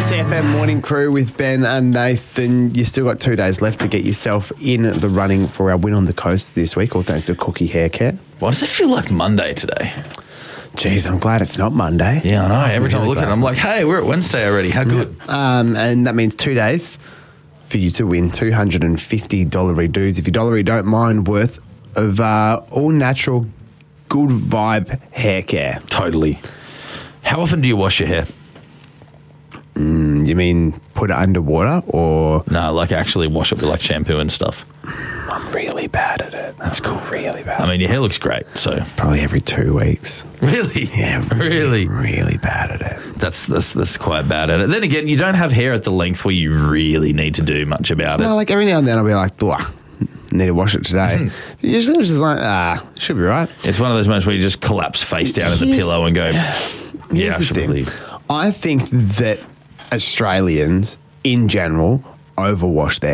CFM Morning Crew with Ben and Nathan. You still got 2 days left to get yourself in the running for our win on the coast this week, all thanks to Cookie Hair Care. Why does it feel like Monday today? Jeez, I'm glad it's not Monday. Yeah, I know. Every time I look at it, I'm like, hey, we're at Wednesday already. How good? And that means 2 days for you to win $250 redos if your $1 don't mind worth of all natural good vibe hair care. Totally. How often do you wash your hair? You mean put it underwater or? No, like actually wash it with like shampoo and stuff. I'm really bad at it. That's cool. Really bad. I mean, your hair looks great, so. Probably every 2 weeks. Really? Yeah, really bad at it. That's quite bad at it. Then again, you don't have hair at the length where you really need to do much about it. No, like every now and then I'll be like, need to wash it today. Usually it's just like, should be right. It's one of those moments where you just collapse face down in the pillow and go, Here's the thing. I think that Australians in general overwash their